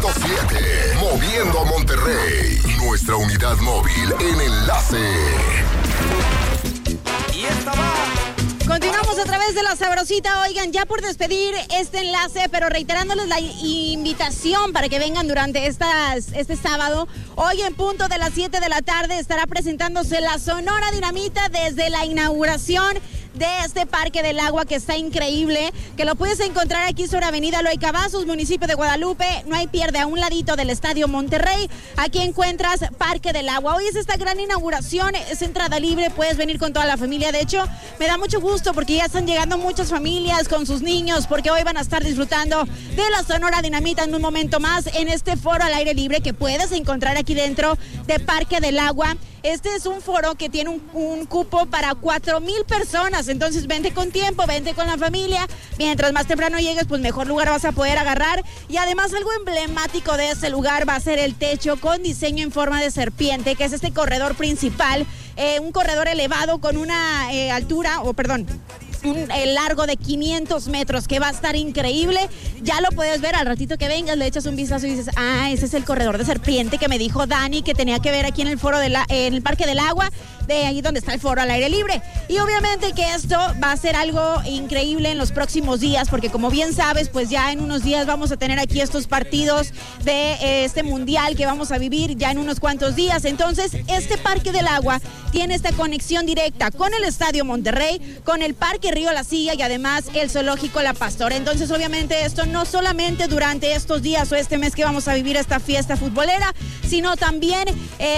Moviendo a Monterrey. Nuestra unidad móvil en Enlace. Y esta va. Continuamos a través de La Sabrosita. Oigan, ya por despedir este enlace, pero reiterándoles la invitación para que vengan durante este sábado. Hoy en punto de las 7 de la tarde estará presentándose la Sonora Dinamita desde la inauguración de este Parque del Agua que está increíble, que lo puedes encontrar aquí sobre Avenida Eloy Cavazos, municipio de Guadalupe. No hay pierde, a un ladito del Estadio Monterrey. Aquí encuentras Parque del Agua. Hoy es esta gran inauguración, es entrada libre, puedes venir con toda la familia. De hecho, me da mucho gusto porque ya están llegando muchas familias con sus niños, porque hoy van a estar disfrutando de la Sonora Dinamita en un momento más en este foro al aire libre que puedes encontrar aquí dentro de Parque del Agua. Este es un foro que tiene un cupo para 4,000 personas, entonces vente con tiempo, vente con la familia. Mientras más temprano llegues, pues mejor lugar vas a poder agarrar. Y además algo emblemático de este lugar va a ser el techo con diseño en forma de serpiente, que es este corredor principal, un corredor elevado con una un largo de 500 metros, que va a estar increíble. Ya lo puedes ver al ratito que vengas, le echas un vistazo y dices, ese es el corredor de serpiente que me dijo Dani que tenía que ver aquí en el foro en el Parque del Agua, de ahí donde está el foro al aire libre. Y obviamente que esto va a ser algo increíble en los próximos días, porque como bien sabes, pues ya en unos días vamos a tener aquí estos partidos de este mundial que vamos a vivir ya en unos cuantos días. Entonces, este Parque del Agua tiene esta conexión directa con el Estadio Monterrey, con el Parque Río La Silla y además el Zoológico La Pastora. Entonces, obviamente, esto no solamente durante estos días o este mes que vamos a vivir esta fiesta futbolera, sino también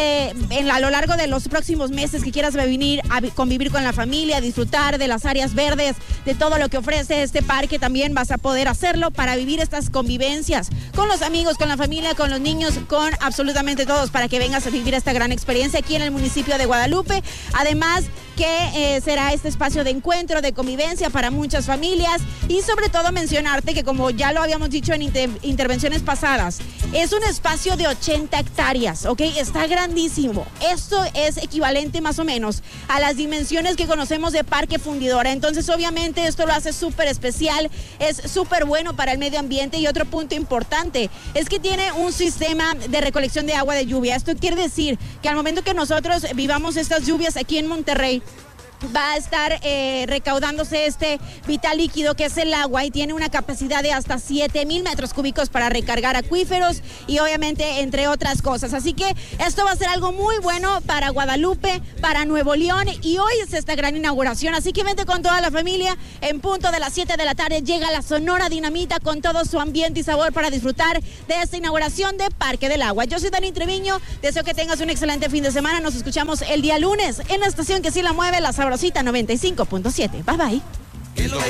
a lo largo de los próximos meses que quieras venir a convivir con la familia, disfrutar de las áreas verdes, de todo lo que ofrece este parque. También vas a poder hacerlo para vivir estas convivencias con los amigos, con la familia, con los niños, con absolutamente todos, para que vengas a vivir esta gran experiencia aquí en el municipio de Guadalupe. Además que será este espacio de encuentro, de convivencia para muchas familias, y sobre todo mencionarte que, como ya lo habíamos dicho en intervenciones pasadas, es un espacio de 80 hectáreas, ¿ok? Está grandísimo. Esto es equivalente más o menos a las dimensiones que conocemos de Parque Fundidora. Entonces, obviamente, esto lo hace súper especial, es súper bueno para el medio ambiente. Y otro punto importante es que tiene un sistema de recolección de agua de lluvia. Esto quiere decir que al momento que nosotros vivamos estas lluvias aquí en Monterrey, va a estar recaudándose este vital líquido que es el agua, y tiene una capacidad de hasta 7,000 metros cúbicos para recargar acuíferos y obviamente entre otras cosas. Así que esto va a ser algo muy bueno para Guadalupe, para Nuevo León, y hoy es esta gran inauguración. Así que vente con toda la familia. En punto de las 7 de la tarde llega la Sonora Dinamita con todo su ambiente y sabor para disfrutar de esta inauguración de Parque del Agua. Yo soy Dani Treviño, deseo que tengas un excelente fin de semana. Nos escuchamos el día lunes en la estación que sí la mueve, La Sabrosita 95.7. Bye bye.